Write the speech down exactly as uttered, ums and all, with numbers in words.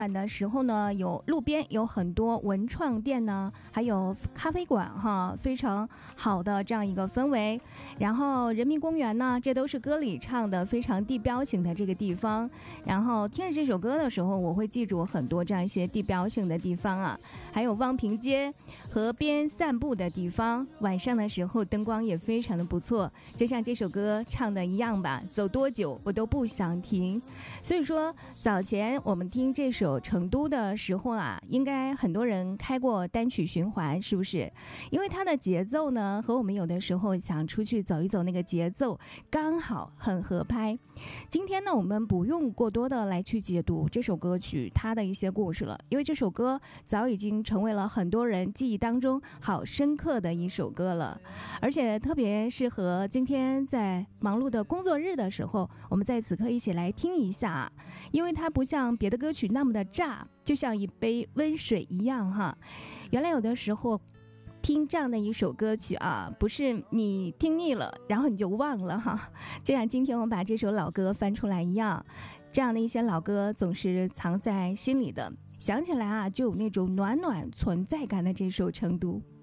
晚的时候呢，有路边有很多文创店呢，还有咖啡馆哈，非常好的这样一个氛围。然后人民公园呢，这都是歌里唱的非常地标性的这个地方。然后听着这首歌的时候，我会记住很多这样一些地标性的地方啊，还有望平街、河边散步的地方。晚上的时候灯光也非常的不错，就像这首歌唱的一样吧，走多久我都不想停。所以说早前我们听这首成都的时候啊，应该很多人开过单曲循环，是不是？因为它的节奏呢，和我们有的时候想出去走一走那个节奏刚好很合拍。今天呢，我们不用过多的来去解读这首歌曲它的一些故事了，因为这首歌早已经成为了很多人记忆当中好深刻的一首歌了，而且特别适合今天在忙碌的工作日的时候，我们在此刻一起来听一下，因为它不像别的歌曲那么的炸，就像一杯温水一样哈。原来有的时候听这样的一首歌曲啊，不是你听腻了然后你就忘了哈，就像今天我们把这首老歌翻出来一样，这样的一些老歌总是藏在心里的，想起来啊就有那种暖暖存在感的这首成都。